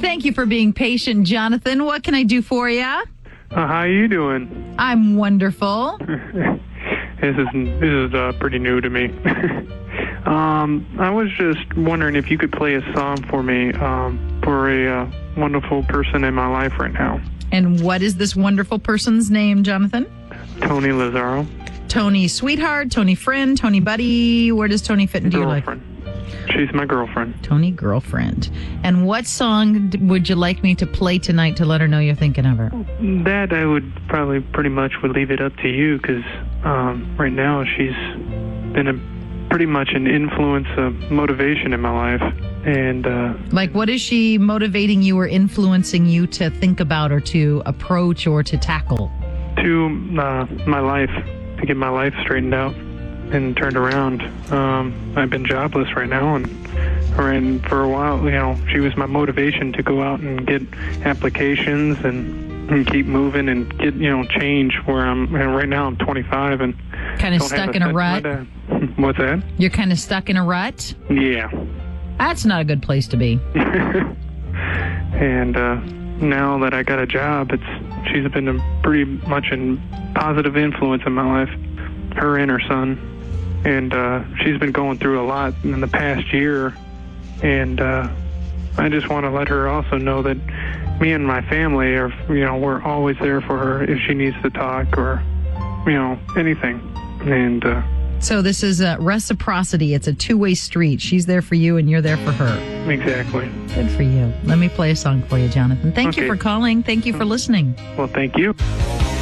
Thank you for being patient, Jonathan. What can I do for you? How you doing? I'm wonderful. This is pretty new to me. I was just wondering if you could play a song for me for a wonderful person in my life right now. And what is this wonderful person's name, Jonathan? Tony Lazaro. Tony sweetheart, Tony friend, Tony buddy. Where does Tony fit into your life? She's my girlfriend. Tony girlfriend. And what song would you like me to play tonight to let her know you're thinking of her? That I would probably pretty much would leave it up to you because right now she's been pretty much an influence, a motivation in my life. And like, what is she motivating you or influencing you to think about or to approach or to tackle? To my life, to get my life straightened out and turned around. I've been jobless right now, and for a while, she was my motivation to go out and get applications and keep moving and get, change where I'm, right now I'm 25 and kind of stuck in a rut. What's that? You're kind of stuck in a rut? Yeah. That's not a good place to be. And now that I got a job, she's been a pretty much a positive influence in my life, her and her son. And she's been going through a lot in the past year. And I just want to let her also know that me and my family are, we're always there for her if she needs to talk or, anything. And so this is reciprocity. It's a two-way street. She's there for you and you're there for her. Exactly. Good for you. Let me play a song for you, Jonathan. Thank you for calling. Thank you for listening. Well, thank you.